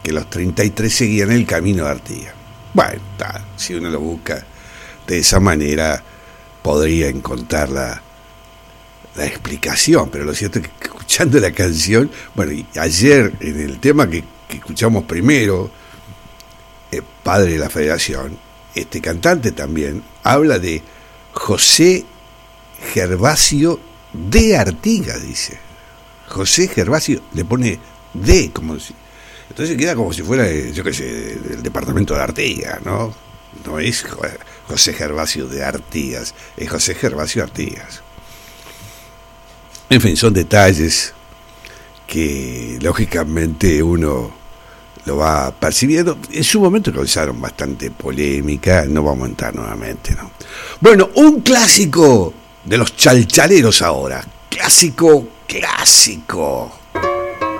que los 33 seguían el camino de Artigas. Bueno, si uno lo busca de esa manera, podría encontrar la explicación, pero lo cierto es que escuchando la canción, bueno, y ayer en el tema que escuchamos primero, Padre de la Federación, este cantante también habla de José Gervasio de Artigas, dice. José Gervasio le pone de, como si, entonces queda como si fuera, yo qué sé, del departamento de Artigas, ¿no? No es José Gervasio de Artigas, es José Gervasio Artigas. En fin, son detalles que lógicamente uno lo va percibiendo. En su momento causaron bastante polémica, no vamos a entrar nuevamente, ¿no? Bueno, un clásico de los chalchaleros ahora, clásico.